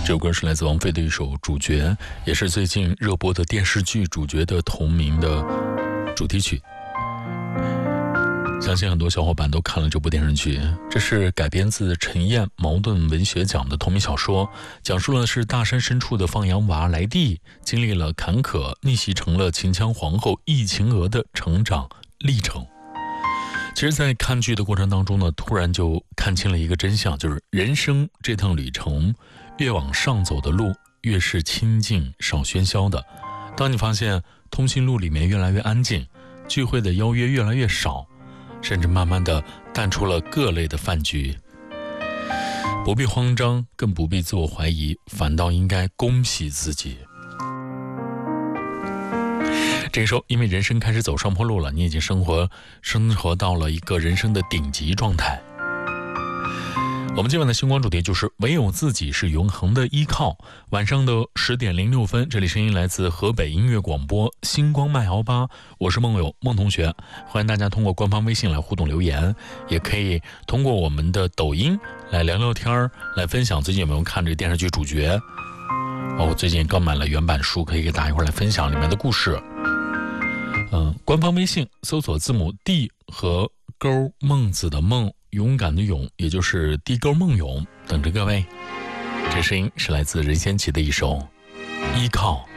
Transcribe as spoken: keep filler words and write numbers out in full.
这首歌是来自王菲的一首《主角》，也是最近热播的电视剧《主角》的同名的主题曲。相信很多小伙伴都看了这部电视剧，这是改编自陈燕茅盾文学奖的同名小说，讲述的是大山深处的放羊娃莱蒂经历了坎坷，逆袭成了秦腔皇后易晴娥的成长历程。其实在看剧的过程当中呢，突然就看清了一个真相，就是人生这趟旅程，越往上走的路越是清静少喧嚣的。当你发现通讯录里面越来越安静，聚会的邀约越来越少，甚至慢慢的淡出了各类的饭局，不必慌张，更不必自我怀疑，反倒应该恭喜自己。这个时候，因为人生开始走上坡路了，你已经生活生活到了一个人生的顶级状态。我们今晚的星光主题就是唯有自己是永恒的依靠。晚上的十点零六分，这里声音来自河北音乐广播星光麦摇吧，我是梦友梦同学，欢迎大家通过官方微信来互动留言，也可以通过我们的抖音来聊聊天，来分享最近有没有看这个电视剧主角。哦，我最近刚买了原版书，可以给大家一块来分享里面的故事。嗯，官方微信搜索字母 D 和勾孟子的孟，勇敢的勇，也就是地沟梦勇，等着各位。这声音是来自任贤齐的一首依靠。